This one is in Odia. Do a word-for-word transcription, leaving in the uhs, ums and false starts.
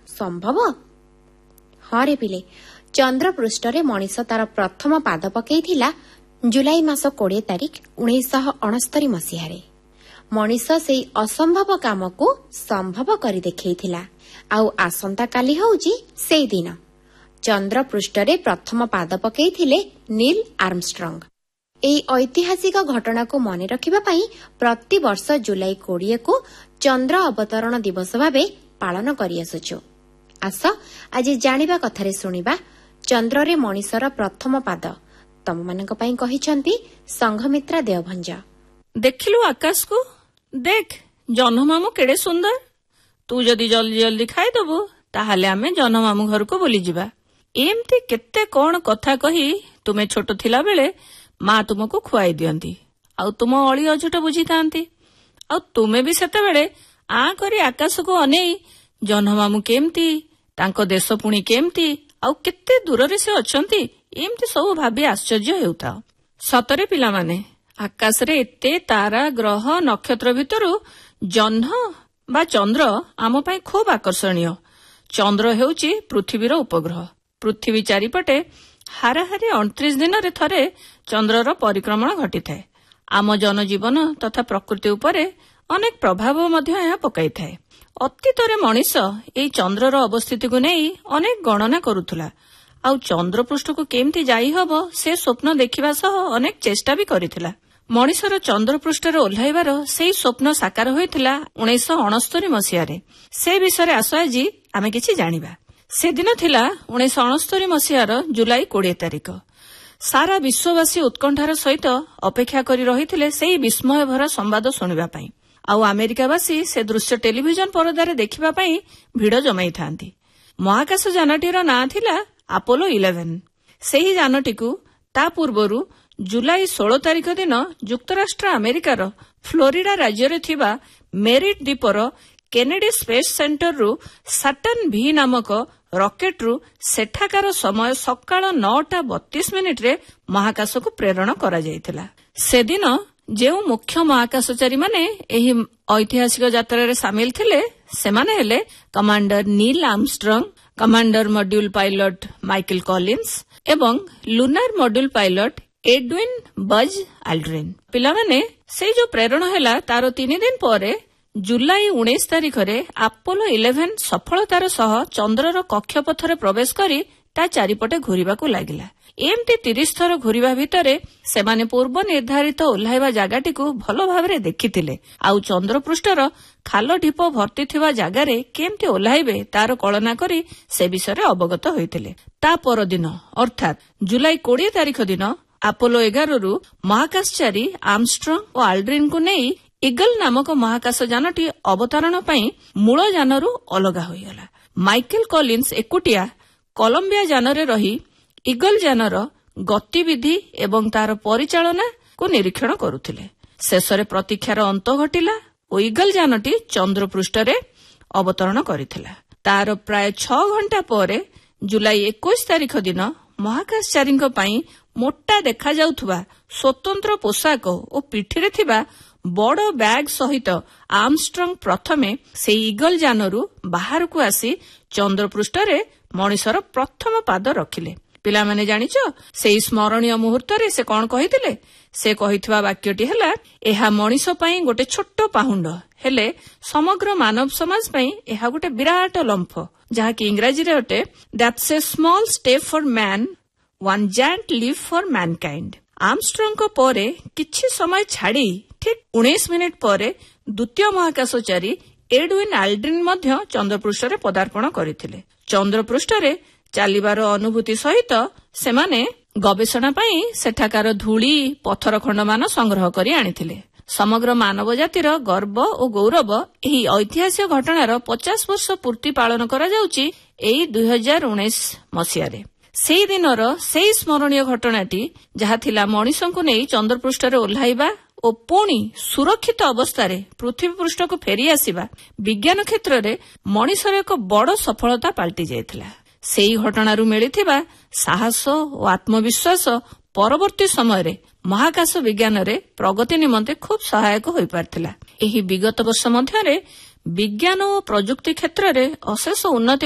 ସମ୍ଭବ? ହଁ ରେ ପିଲେ, ଚନ୍ଦ୍ରପୃଷ୍ଠରେ ମଣିଷ ତାର ପ୍ରଥମ ପାଦ ପକାଇଥିଲା ଜୁଲାଇ ମାସ କୋଡ଼ିଏ ତାରିଖ ଉଣେଇଶହ ଅଣସ୍ତରୀ ମସିହାରେ। ମଣିଷ ସେହି ଅସମ୍ଭବ କାମକୁ ସମ୍ଭବ କରି ଦେଖାଇଥିଲା। ଆଉ ଆସନ୍ତାକାଲି ହେଉଛି ସେଇ ଦିନ। ଚନ୍ଦ୍ରପୃଷ୍ଠରେ ପ୍ରଥମ ପାଦ ପକାଇଥିଲେ ନୀଲ ଆର୍ମଷ୍ଟ୍ରଙ୍ଗ। ଏହି ଐତିହାସିକ ଘଟଣାକୁ ମନେ ରଖିବା ପାଇଁ ପ୍ରତିବର୍ଷ ଜୁଲାଇ କୋଡ଼ିଏକୁ ଚନ୍ଦ୍ର ଅବତରଣ ଦିବସ ଭାବେ ପାଳନ କରିଆସୁଛୁ। ଆସ ଆଜି ଜାଣିବା କଥାରେ ଶୁଣିବା ଚନ୍ଦ୍ରରେ ମଣିଷର ପ୍ରଥମ ପାଦ। ତମମାନଙ୍କ ପାଇଁ କହିଛନ୍ତି ସଂଘମିତ୍ରା ଦେଓଭଞ୍ଜ। ଦେଖିଲୁ ଆକାଶକୁ, ଦେଖ ଜହ୍ନମାମୁଁ କେଡ଼େ ସୁନ୍ଦର। ତୁ ଯଦି ଜଲ୍ଦି ଜଲ୍ଦି ଖାଇଦେବୁ ତାହେଲେ ଆମେ ଜହ୍ନମାମୁଁ ଘରକୁ ବୁଲିଯିବା। ଏମିତି କେତେ କଣ କଥା କହି ତୁମେ ଛୋଟ ଥିଲାବେଳେ ମା ତୁମକୁ ଖୁଆଇ ଦିଅନ୍ତି, ଆଉ ତୁମ ଅଳି ଅଝଟ ବୁଝିଥାନ୍ତି। ଆଉ ତୁମେ ବି ସେତେବେଳେ ଆଁ କରି ଆକାଶକୁ ଅନେଇ ଜହ୍ନମାମୁଁ କେମିତି, ତାଙ୍କ ଦେଶ ପୁଣି କେମିତି, ଆଉ କେତେ ଦୂରରେ ସେ ଅଛନ୍ତି, ଏମିତି ସବୁ ଭାବି ଆଶ୍ଚର୍ଯ୍ୟ ହେଉଥାଅ। ସତରେ ପିଲାମାନେ, ଆକାଶରେ ଏତେ ତାରା, ଗ୍ରହ, ନକ୍ଷତ୍ର ଭିତରୁ ଜହ୍ନ ବା ଚନ୍ଦ୍ର ଆମ ପାଇଁ ଖୁବ୍ ଆକର୍ଷଣୀୟ। ଚନ୍ଦ୍ର ହେଉଛି ପୃଥିବୀର ଉପଗ୍ରହ। ପୃଥିବୀ ଚାରିପଟେ ହାରାହାରି ଅଣତିରିଶ ଦିନରେ ଥରେ ଚନ୍ଦ୍ରର ପରିକ୍ରମଣ ଘଟିଥାଏ। ଆମ ଜନଜୀବନ ତଥା ପ୍ରକୃତି ଉପରେ ଅନେକ ପ୍ରଭାବ ମଧ୍ୟ ଏହା ପକାଇଥାଏ। ଅତୀତରେ ମଣିଷ ଏହି ଚନ୍ଦ୍ରର ଅବସ୍ଥିତିକୁ ନେଇ ଅନେକ ଗଣନା କରୁଥିଲା, ଆଉ ଚନ୍ଦ୍ରପୃଷ୍ଠକୁ କେମିତି ଯାଇହେବ ସେ ସ୍ୱପ୍ନ ଦେଖିବା ସହ ଅନେକ ଚେଷ୍ଟା ବି କରିଥିଲା। ମଣିଷର ଚନ୍ଦ୍ରପୃଷ୍ଠରେ ଓହ୍ଲାଇବାର ସେହି ସ୍ୱପ୍ନ ସାକାର ହୋଇଥିଲା ଉଣେଇଶହ ଅଣସ୍ତରୀ ମସିହାରେ। ସେ ବିଷୟରେ ଆସ ଆଜି ଆମେ କିଛି ଜାଣିବା। ସେଦିନ ଥିଲା ଉଣେଇଶହ ଅଣସ୍ତରୀ ମସିହାର ଜୁଲାଇ କୋଡ଼ିଏ ତାରିଖ। ସାରା ବିଶ୍ୱବାସୀ ଉତ୍କଣ୍ଠାର ସହିତ ଅପେକ୍ଷା କରି ରହିଥିଲେ ସେହି ବିସ୍ମୟଭରା ସମ୍ବାଦ ଶୁଣିବା ପାଇଁ। ଆଉ ଆମେରିକାବାସୀ ସେ ଦୃଶ୍ୟ ଟେଲିଭିଜନ ପରଦାରେ ଦେଖିବା ପାଇଁ ଭିଡ଼ ଜମାଇଥାନ୍ତି। ମହାକାଶ ଯାନଟିର ନାଁ ଥିଲା ଆପୋଲୋ ଇଲେଭେନ। ସେହି ଯାନଟିକୁ ତା ପୂର୍ବରୁ ଜୁଲାଇ ଷୋହଳ ତାରିଖ ଦିନ ଯୁକ୍ତରାଷ୍ଟ୍ର ଆମେରିକାର ଫ୍ଲୋରିଡା ରାଜ୍ୟରେ ଥିବା ମେରିଟ୍ ଦ୍ୱୀପର କେନେଡି ସ୍ପେସ୍ ସେଣ୍ଟରରୁ ସାଟର୍ନ ଭି ନାମକ ରକେଟ୍ରୁ ସେଠାକାର ସମୟ ସକାଳ ନଅଟା ବତିଶ ମିନିଟ୍ରେ ମହାକାଶକୁ ପ୍ରେରଣ କରାଯାଇଥିଲା। ସେଦିନ ଯେଉଁ ମୁଖ୍ୟ ମହାକାଶଚାରୀମାନେ ଏହି ଐତିହାସିକ ଯାତ୍ରାରେ ସାମିଲ ଥିଲେ ସେମାନେ ହେଲେ କମାଣ୍ଡର ନୀଲ Armstrong, commander module pilot Michael Collins ଏବଂ lunar module pilot Edwin Buzz Aldrin. ପିଲାମାନେ, ସେଇ ଯୋଉ ପ୍ରେରଣ ହେଲା ତାର ତିନି ଦିନ ପରେ ଜୁଲାଇ ଉଣେଇଶ ତାରିଖରେ ଆପୋଲୋ ଇଲେଭେନ ସଫଳତାର ସହ ଚନ୍ଦ୍ରର କକ୍ଷପଥରେ ପ୍ରବେଶ କରି ତା ଚାରିପଟେ ଘୂରିବାକୁ ଲାଗିଲା। ଏମିତି ତିରିଶ ଥର ଘୂରିବା ଭିତରେ ସେମାନେ ପୂର୍ବ ନିର୍ଦ୍ଧାରିତ ଓହ୍ଲାଇବା ଜାଗାଟିକୁ ଭଲ ଭାବରେ ଦେଖିଥିଲେ, ଆଉ ଚନ୍ଦ୍ରପୃଷ୍ଠର ଖାଲ ଢିପ ଭର୍ତ୍ତି ଥିବା ଜାଗାରେ କେମିତି ଓହ୍ଲାଇବେ ତାର କଳନା କରି ସେ ବିଷୟରେ ଅବଗତ ହୋଇଥିଲେ। ତା ପରଦିନ ଅର୍ଥାତ୍ ଜୁଲାଇ କୋଡ଼ିଏ ତାରିଖ ଦିନ ଆପୋଲୋ ଏଗାରରୁ ମହାକାଶଚାରୀ ଆର୍ମଷ୍ଟ୍ରଙ୍ଗ ଓ ଆଲ୍ଡ୍ରିନ୍ଙ୍କୁ ନେଇ ଇଗଲ ନାମକ ମହାକାଶ ଯାନଟି ଅବତରଣ ପାଇଁ ମୂଳ ଯାନରୁ ଅଲଗା ହୋଇଗଲା। ମାଇକେଲ କଲିନ୍ସ ଏକୁଟିଆ କଲମ୍ବିଆ ଯାନରେ ରହି ଇଗଲ ଯାନର ଗତିବିଧି ଏବଂ ତାର ପରିଚାଳନାକୁ ନିରୀକ୍ଷଣ କରୁଥିଲେ। ଶେଷରେ ପ୍ରତୀକ୍ଷାର ଅନ୍ତ ଘଟିଲା ଓ ଇଗଲ ଯାନଟି ଚନ୍ଦ୍ରପୃଷ୍ଠରେ ଅବତରଣ କରିଥିଲା। ତାର ପ୍ରାୟ ଛଅ ଘଣ୍ଟା ପରେ ଜୁଲାଇ ଏକୋଇଶ ତାରିଖ ଦିନ ମହାକାଶଚାରୀଙ୍କ ପାଇଁ ମୋଟା ଦେଖାଯାଉଥିବା ସ୍ୱତନ୍ତ୍ର ପୋଷାକ ଓ ପିଠିରେ ଥିବା ବଡ଼ ବ୍ୟାଗ୍ ସହିତ ଆର୍ମଷ୍ଟ୍ରଙ୍ଗ ପ୍ରଥମେ ସେହି ଇଗଲ ଯାନରୁ ବାହାରକୁ ଆସି ଚନ୍ଦ୍ରପୃଷ୍ଠରେ ମଣିଷର ପ୍ରଥମ ପାଦ ରଖିଲେ। ପିଲାମାନେ ଜାଣିଛ, ସେହି ସ୍ମରଣୀୟ ମୁହୂର୍ତ୍ତରେ ସେ କଣ କହିଥିଲେ? ସେ କହିଥିବା ବାକ୍ୟଟି ହେଲା, ଏହା ମଣିଷ ପାଇଁ ଗୋଟେ ଛୋଟ ପାହୁଣ୍ଡ, ହେଲେ ସମଗ୍ର ମାନବ ସମାଜ ପାଇଁ ଏହା ଗୋଟେ ବିରାଟ ଲମ୍ଫ, ଯାହାକି ଇଂରାଜୀରେ ଅଟେ that's A small step for man, one Giant lip for mankind. ଆର୍ମଷ୍ଟ୍ରଙ୍ଗଙ୍କ ପରେ କିଛି ସମୟ ଛାଡ଼ି ଠିକ୍ ଉଣେଇଶ ମିନିଟ୍ ପରେ ଦ୍ୱିତୀୟ ମହାକାଶଚାରୀ ଏଡୱିନ୍ ଆଲ୍ଡ୍ରିନ୍ ମଧ୍ୟ ଚନ୍ଦ୍ରପୃଷ୍ଠରେ ପଦାର୍ପଣ କରିଥିଲେ। ଚନ୍ଦ୍ରପୃଷ୍ଠରେ ଚାଲିବାର ଅନୁଭୂତି ସହିତ ସେମାନେ ଗବେଷଣା ପାଇଁ ସେଠାକାର ଧୂଳି ପଥର ଖଣ୍ଡମାନ ସଂଗ୍ରହ କରି ଆଣିଥିଲେ। ସମଗ୍ର ମାନବ ଜାତିର ଗର୍ବ ଓ ଗୌରବ ଏହି ଐତିହାସିକ ଘଟଣାର ପଚାଶ ବର୍ଷ ପୂର୍ତ୍ତି ପାଳନ କରାଯାଉଛି ଏହି ଦୁଇ ହଜାର ଉଣେଇଶ ମସିହାରେ। ସେହି ଦିନର ସେହି ସ୍ମରଣୀୟ ଘଟଣାଟି ଯାହା ଥିଲା ମଣିଷଙ୍କୁ ନେଇ ଚନ୍ଦ୍ରପୃଷ୍ଠରେ ଓହ୍ଲାଇବା ଓ ପୁଣି ସୁରକ୍ଷିତ ଅବସ୍ଥାରେ ପୃଥିବୀ ପୃଷ୍ଠକୁ ଫେରିଆସିବା ବିଜ୍ଞାନ କ୍ଷେତ୍ରରେ ମଣିଷର ଏକ ବଡ଼ ସଫଳତା ପାଲଟି ଯାଇଥିଲା। ସେହି ଘଟଣାରୁ ମିଳିଥିବା ସାହସ ଓ ଆତ୍ମବିଶ୍ୱାସ ପରବର୍ତ୍ତୀ ସମୟରେ ମହାକାଶ ବିଜ୍ଞାନରେ ପ୍ରଗତି ନିମନ୍ତେ ଖୁବ୍ ସହାୟକ ହୋଇପାରିଥିଲା। ଏହି ବିଗତ ବର୍ଷ ମଧ୍ୟରେ ବିଜ୍ଞାନ ଓ ପ୍ରଯୁକ୍ତି କ୍ଷେତ୍ରରେ ଅଶେଷ ଉନ୍ନତି